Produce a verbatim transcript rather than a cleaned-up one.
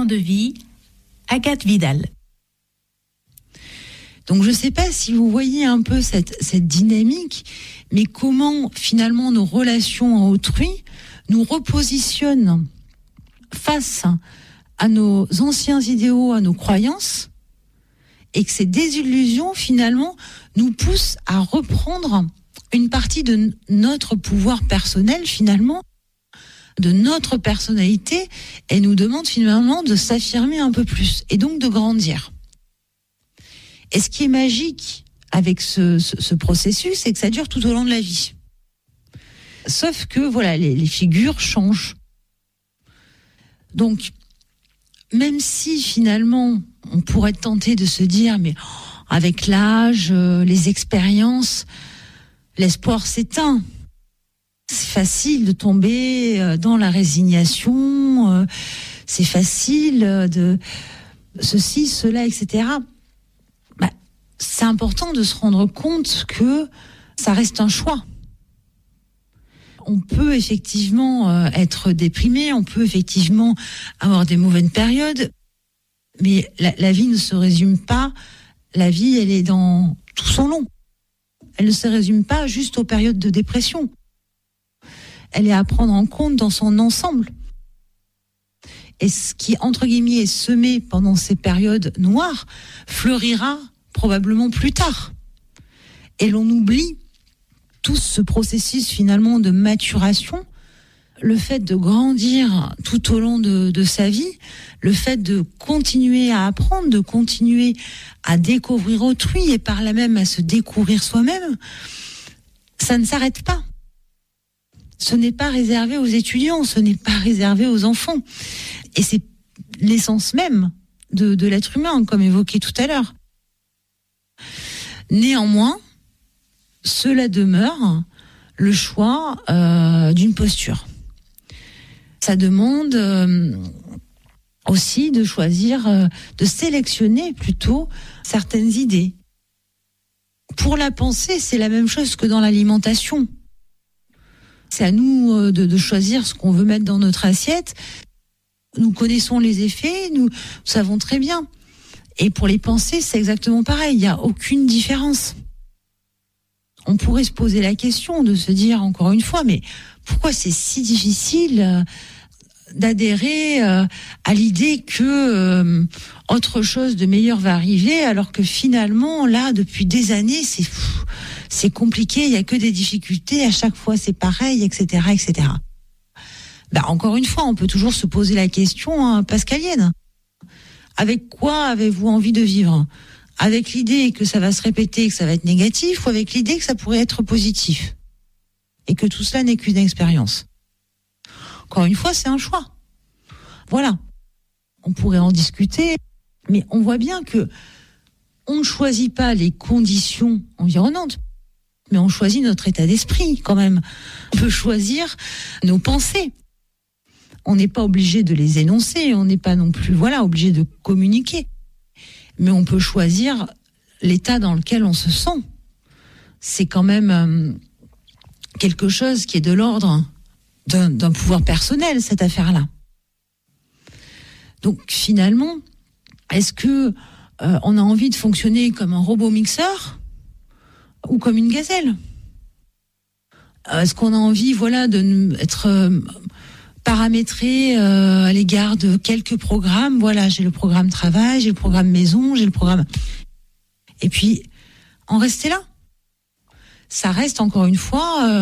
de vie, Agathe Vidal. Donc je ne sais pas si vous voyez un peu cette, cette dynamique, mais comment finalement nos relations à autrui nous repositionnent face à nos anciens idéaux, à nos croyances, et que ces désillusions finalement nous poussent à reprendre une partie de notre pouvoir personnel finalement, de notre personnalité, et nous demandent finalement de s'affirmer un peu plus, et donc de grandir. Et ce qui est magique avec ce, ce, ce processus, c'est que ça dure tout au long de la vie. Sauf que voilà, les, les figures changent. Donc, même si finalement, on pourrait tenter de se dire, mais oh, avec l'âge, euh, les expériences, l'espoir s'éteint. C'est facile de tomber euh, dans la résignation, euh, c'est facile de ceci, cela, et cetera. Bah, c'est important de se rendre compte que ça reste un choix. On peut effectivement euh, être déprimé, on peut effectivement avoir des mauvaises périodes, mais la, la vie ne se résume pas, la vie elle est dans tout son long. Elle ne se résume pas juste aux périodes de dépression. Elle est à prendre en compte dans son ensemble. Et ce qui, entre guillemets, est semé pendant ces périodes noires, fleurira probablement plus tard. Et l'on oublie tout ce processus finalement de maturation, le fait de grandir tout au long de, de sa vie, le fait de continuer à apprendre, de continuer à découvrir autrui et par là même à se découvrir soi-même, ça ne s'arrête pas. Ce n'est pas réservé aux étudiants, ce n'est pas réservé aux enfants. Et c'est l'essence même de, de l'être humain, comme évoqué tout à l'heure. Néanmoins, cela demeure le choix euh, d'une posture. Ça demande euh, aussi de choisir, euh, de sélectionner plutôt certaines idées. Pour la pensée, c'est la même chose que dans l'alimentation. C'est à nous euh, de, de choisir ce qu'on veut mettre dans notre assiette. Nous connaissons les effets, nous savons très bien. Et pour les pensées, c'est exactement pareil, il n'y a aucune différence. On pourrait se poser la question de se dire encore une fois, mais pourquoi c'est si difficile d'adhérer à l'idée que autre chose de meilleur va arriver, alors que finalement, là, depuis des années, c'est c'est compliqué, il n'y a que des difficultés, à chaque fois c'est pareil, et cetera, et cetera. Ben, encore une fois, on peut toujours se poser la question hein, pascalienne. Avec quoi avez-vous envie de vivre ? Avec l'idée que ça va se répéter, que ça va être négatif, ou avec l'idée que ça pourrait être positif ? Et que tout cela n'est qu'une expérience. Encore une fois, c'est un choix. Voilà. On pourrait en discuter, mais on voit bien que on ne choisit pas les conditions environnantes, mais on choisit notre état d'esprit quand même. On peut choisir nos pensées. On n'est pas obligé de les énoncer, on n'est pas non plus voilà, obligé de communiquer. Mais on peut choisir l'état dans lequel on se sent. C'est quand même euh, quelque chose qui est de l'ordre d'un, d'un pouvoir personnel, cette affaire-là. Donc finalement, est-ce que euh, on a envie de fonctionner comme un robot mixeur ou comme une gazelle ? Est-ce qu'on a envie, voilà, de être euh, paramétré euh, à l'égard de quelques programmes ? Voilà, j'ai le programme travail, j'ai le programme maison, j'ai le programme. Et puis, en rester là. Ça reste encore une fois. Euh,